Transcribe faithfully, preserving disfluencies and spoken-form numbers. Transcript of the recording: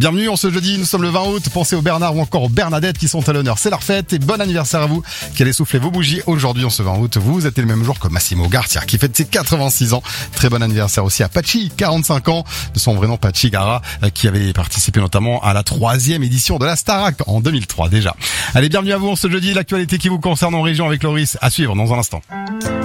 Bienvenue en ce jeudi, nous sommes le vingt août. Pensez aux Bernard ou encore aux Bernadettes qui sont à l'honneur. C'est leur fête et bon anniversaire à vous qui allez souffler vos bougies aujourd'hui en ce vingt août. Vous êtes le même jour que Massimo Garcia qui fête ses quatre-vingt-six ans. Très bon anniversaire aussi à Pachi, quarante-cinq ans, de son vrai nom Pachi Gara, qui avait participé notamment à la troisième édition de la Starac en deux mille trois déjà. Allez, bienvenue à vous en ce jeudi, l'actualité qui vous concerne en région avec Loris à suivre dans un instant.